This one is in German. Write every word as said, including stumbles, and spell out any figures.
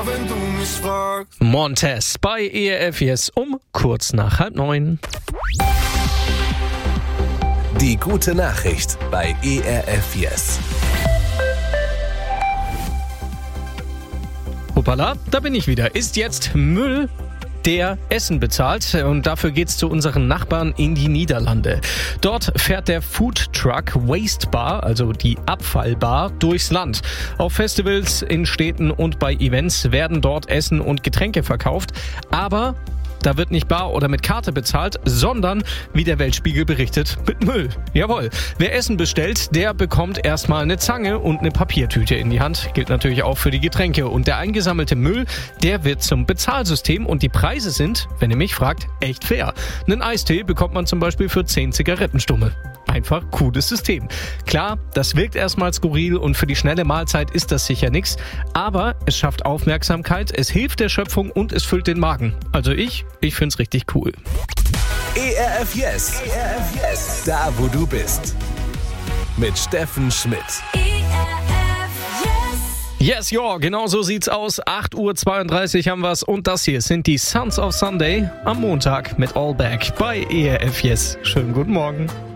wenn du mich fragst. Montez bei E R F Yes um kurz nach halb neun. Die gute Nachricht bei E R F Yes. Hoppala, da bin ich wieder. Ist jetzt Müll, der Essen bezahlt, und dafür geht's zu unseren Nachbarn in die Niederlande. Dort fährt der Food Truck Waste Bar, also die Abfallbar, durchs Land. Auf Festivals, in Städten und bei Events werden dort Essen und Getränke verkauft, aber da wird nicht bar oder mit Karte bezahlt, sondern, wie der Weltspiegel berichtet, mit Müll. Jawohl, wer Essen bestellt, der bekommt erstmal eine Zange und eine Papiertüte in die Hand. Gilt natürlich auch für die Getränke. Und der eingesammelte Müll, der wird zum Bezahlsystem, und die Preise sind, wenn ihr mich fragt, echt fair. Einen Eistee bekommt man zum Beispiel für zehn Zigarettenstummel. Einfach cooles System. Klar, das wirkt erstmal skurril und für die schnelle Mahlzeit ist das sicher nichts, aber es schafft Aufmerksamkeit, es hilft der Schöpfung und es füllt den Magen. Also ich, ich find's richtig cool. E R F Yes. E R F Yes. Da, wo du bist. Mit Steffen Schmidt. Yes, ja, genau so sieht's aus. acht Uhr zweiunddreißig haben wir's, und das hier sind die Sons of Sunday am Montag mit All Back bei E R F Yes. Schönen guten Morgen.